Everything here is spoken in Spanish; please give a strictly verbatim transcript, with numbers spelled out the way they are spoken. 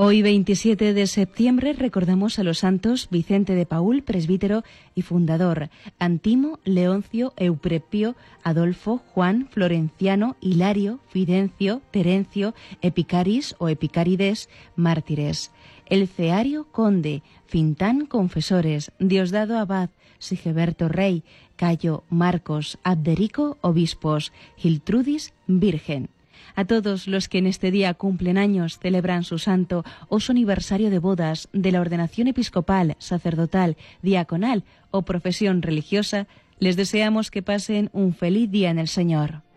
Hoy, veintisiete de septiembre, recordamos a los santos Vicente de Paúl, presbítero y fundador, Antimo, Leoncio, Euprepio, Adolfo, Juan, Florenciano, Hilario, Fidencio, Terencio, Epicaris o Epicarides, mártires, Elceario, conde, Fintán, confesores, Diosdado, abad, Sigeberto, rey, Cayo, Marcos, Abderico, obispos, Giltrudis, virgen. A todos los que en este día cumplen años, celebran su santo o su aniversario de bodas, de la ordenación episcopal, sacerdotal, diaconal o profesión religiosa, les deseamos que pasen un feliz día en el Señor.